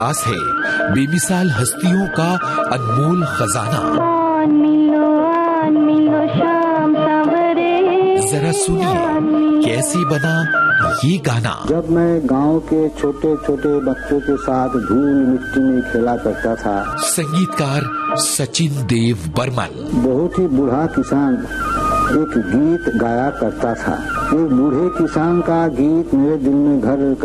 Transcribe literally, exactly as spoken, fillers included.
पास है बेमिसाल हस्तियों का अनमोल खजाना। जरा सुनिए कैसे बना ये गाना। जब मैं गांव के छोटे छोटे बच्चों के साथ धूल मिट्टी में खेला करता था। संगीतकार सचिन देव बर्मन। बहुत ही बूढ़ा किसान एक गीत गाया करता था। एक बूढ़े किसान का गीत मेरे दिल में घर